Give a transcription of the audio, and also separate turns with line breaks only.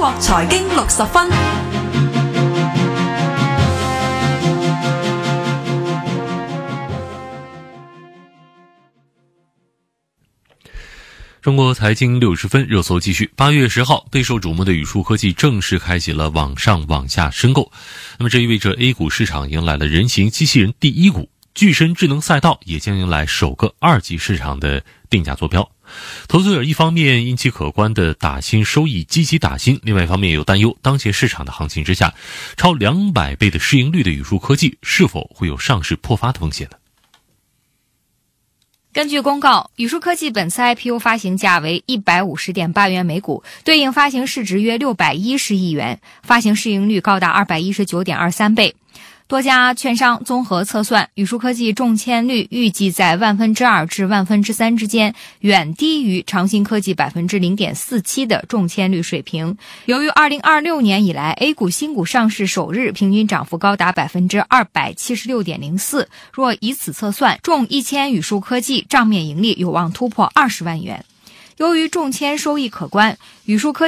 国财经60分。
中国财经60分热搜继续。8月10号，备受瞩目的宇树科技正式开启了网上网下申购。那么这意味着 A 股市场迎来了人形机器人第一股，巨神智能赛道也将迎来首个2级市场的定价坐标。投资者一方面因其可观的打新收益积极打新，另外一方面也有担忧，当前市场的行情之下，超200倍的市盈率的宇树科技是否会有上市破发的风险呢？
根据公告，宇树科技本次 IPO 发行价为 150.8 元每股，对应发行市值约610亿元，发行市盈率高达 219.23 倍。多家券商综合测算，宇树科技中签率预计在2%至3%之间，远低于长鑫科技 0.47% 的中签率水平。由于2026年以来 A 股新股上市首日平均涨幅高达 276.04%， 若以此测算，中1000宇树科技账面盈利有望突破20万元。由于中签收益可观，宇树科